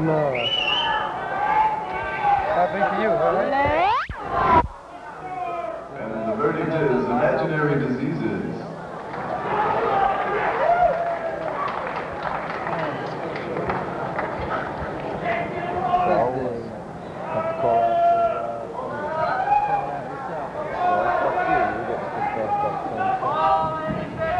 No. Happy to you, right? And the verdict is imaginary diseases. Have to call out for you. You get the first opportunity.